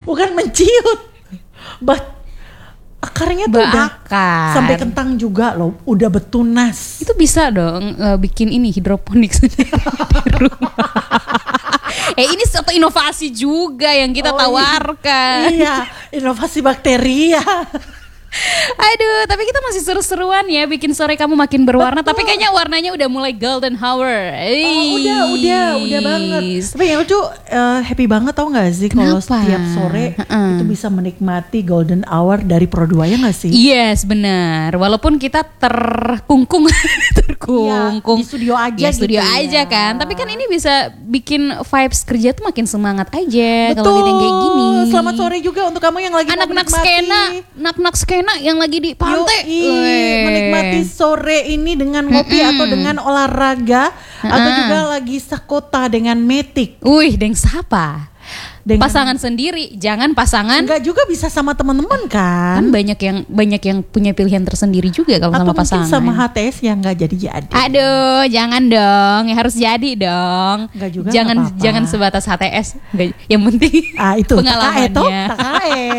Bukan menciut. Akarnya tuh udah sampai kentang juga loh, udah betunas. Itu bisa dong bikin ini hidroponik sendiri di rumah. Ini satu inovasi juga yang kita tawarkan. Iya, inovasi bakteri ya. Aduh, tapi kita masih seru-seruan ya bikin sore kamu makin berwarna. Betul. Tapi kayaknya warnanya udah mulai golden hour. Udah banget. Tapi yang lucu happy banget tau gak sih kalau setiap sore itu bisa menikmati golden hour dari Pro 2 ya gak sih? Yes, benar. Walaupun kita terkungkung ya, di studio aja ya, studio aja kan. Tapi kan ini bisa bikin vibes kerja tuh makin semangat aja kalau kita kayak gini. Selamat sore juga untuk kamu yang lagi anak-anak skena yang lagi di pantai menikmati sore ini dengan ngopi atau dengan olahraga atau juga lagi sakota dengan metik. Deng sapa? Dengan pasangan sendiri, jangan pasangan. Enggak juga bisa sama teman-teman kan? Kan banyak yang punya pilihan tersendiri juga kalau sama pasangan. Atau mungkin sama HTS yang enggak jadi. Aduh, jangan dong, ya harus jadi dong. Enggak juga. Jangan sebatas HTS. Yang penting itu pengalamannya. TKE.